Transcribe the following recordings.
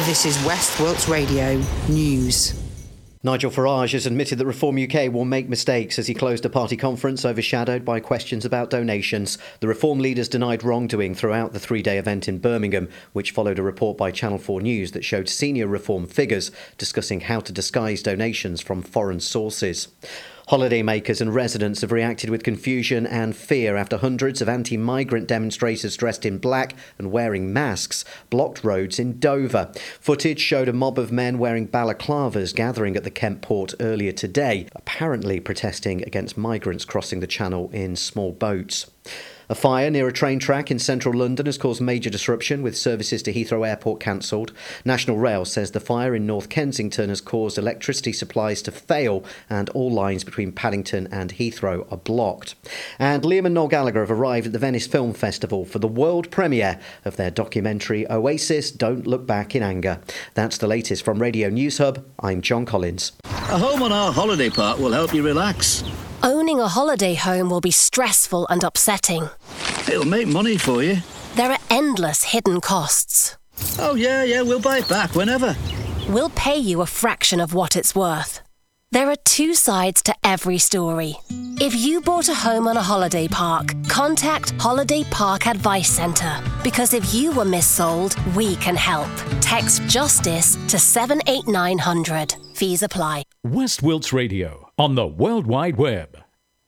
This is West Wilts Radio News. Nigel Farage has admitted that Reform UK will make mistakes as he closed a party conference overshadowed by questions about donations. The Reform leaders denied wrongdoing throughout the three-day event in Birmingham, which followed a report by Channel 4 News that showed senior Reform figures discussing how to disguise donations from foreign sources. Holidaymakers and residents have reacted with confusion and fear after hundreds of anti-migrant demonstrators dressed in black and wearing masks blocked roads in Dover. Footage showed a mob of men wearing balaclavas gathering at the Kent port earlier today, apparently protesting against migrants crossing the channel in small boats. A fire near a train track in central London has caused major disruption, with services to Heathrow Airport cancelled. National Rail says the fire in North Kensington has caused electricity supplies to fail and all lines between Paddington and Heathrow are blocked. And Liam and Noel Gallagher have arrived at the Venice Film Festival for the world premiere of their documentary Oasis Don't Look Back in Anger. That's the latest from Radio News Hub. I'm John Collins. A home on our holiday park will help you relax. Owning a holiday home will be stressful and upsetting. It'll make money for you. There are endless hidden costs. Oh, yeah, we'll buy it back whenever. We'll pay you a fraction of what it's worth. There are two sides to every story. If you bought a home on a holiday park, contact Holiday Park Advice Centre. Because if you were missold, we can help. Text JUSTICE to 78900. Fees apply. West Wilts Radio on the World Wide Web.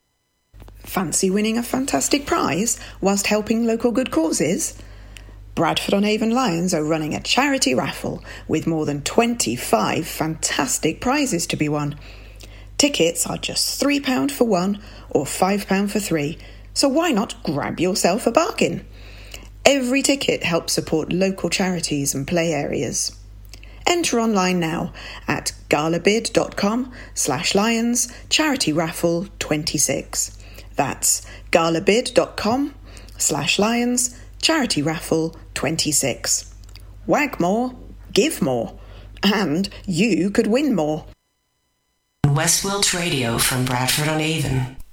Fancy winning a fantastic prize whilst helping local good causes? Bradford-on-Avon Lions are running a charity raffle with more than 25 fantastic prizes to be won. Tickets are just £3 for one or £5 for three, so why not grab yourself a bargain? Every ticket helps support local charities and play areas. Enter online now at galabid.com/lions charity raffle 26. That's galabid.com/lions charity raffle 26. Wag more, give more, and you could win more. West Wilts Radio from Bradford-on-Avon.